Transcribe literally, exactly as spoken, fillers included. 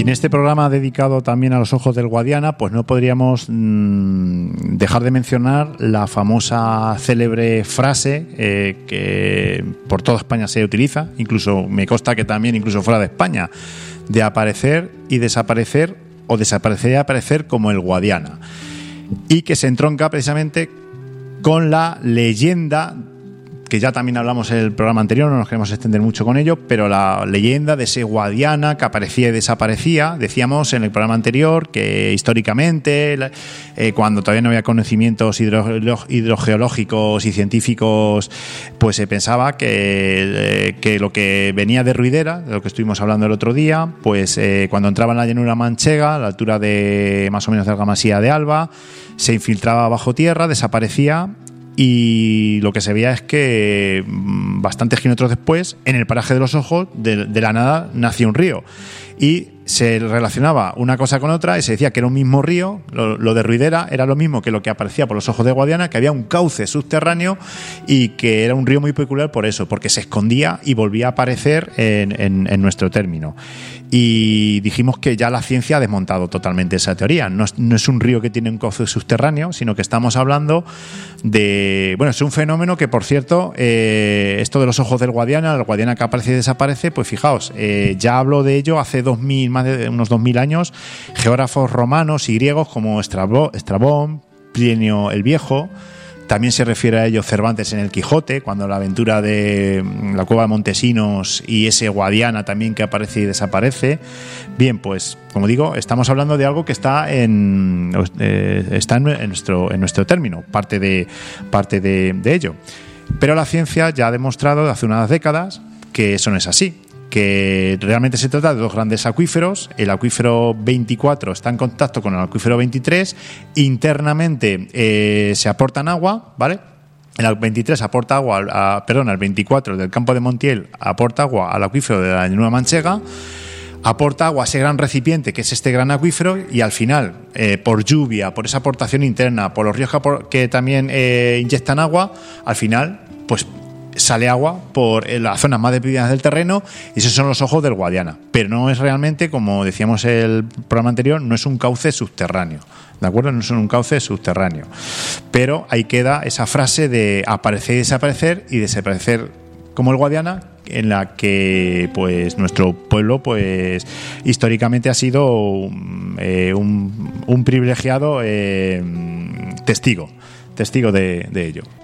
Y en este programa dedicado también a los ojos del Guadiana, pues no podríamos mmm, dejar de mencionar la famosa célebre frase eh, que por toda España se utiliza, incluso me consta que también incluso fuera de España, de aparecer y desaparecer o desaparecer y aparecer como el Guadiana, y que se entronca precisamente con la leyenda que ya también hablamos en el programa anterior, no nos queremos extender mucho con ello, pero la leyenda de ese Guadiana que aparecía y desaparecía. Decíamos en el programa anterior que históricamente, eh, cuando todavía no había conocimientos hidro, hidrogeológicos y científicos, pues se pensaba que, eh, que lo que venía de Ruidera, de lo que estuvimos hablando el otro día, pues eh, cuando entraba en la llanura manchega, a la altura de más o menos de la Masía de Alba, se infiltraba bajo tierra, desaparecía. Y lo que se veía es que bastantes kilómetros después, en el paraje de los ojos, de, de la nada nació un río. Y se relacionaba una cosa con otra y se decía que era un mismo río. Lo, lo de Ruidera era lo mismo que lo que aparecía por los ojos de Guadiana, que había un cauce subterráneo y que era un río muy peculiar por eso, porque se escondía y volvía a aparecer en, en, en nuestro término. Y dijimos que ya la ciencia ha desmontado totalmente esa teoría. No es, no es un río que tiene un cauce subterráneo, sino que estamos hablando de... Bueno, es un fenómeno que, por cierto, eh, esto de los ojos del Guadiana, el Guadiana que aparece y desaparece, pues fijaos, eh, ya habló de ello hace dos mil, más de unos dos mil años, geógrafos romanos y griegos como Estrabó, Estrabón, Plinio el Viejo. También se refiere a ello Cervantes en el Quijote, cuando la aventura de la cueva de Montesinos y ese Guadiana también que aparece y desaparece. Bien, pues como digo, estamos hablando de algo que está en eh, está en nuestro en nuestro término, parte de parte de, de ello. Pero la ciencia ya ha demostrado hace unas décadas que eso no es así, que realmente se trata de dos grandes acuíferos. El acuífero veinticuatro está en contacto con el acuífero veintitrés, internamente eh, se aportan agua, ¿vale? El veintitrés aporta agua, a, perdón, el veinticuatro del campo de Montiel aporta agua al acuífero de la llanura manchega, aporta agua a ese gran recipiente que es este gran acuífero, y al final, eh, por lluvia, por esa aportación interna, por los ríos que, apor- que también eh, inyectan agua, al final, pues sale agua por las zonas más deprimidas del terreno, y esos son los ojos del Guadiana. Pero no es realmente, como decíamos en el programa anterior, no es un cauce subterráneo, ¿de acuerdo? No es un cauce subterráneo. Pero ahí queda esa frase de aparecer y desaparecer, y desaparecer como el Guadiana, en la que pues nuestro pueblo pues históricamente ha sido eh, un, un privilegiado eh, testigo, testigo de, de ello.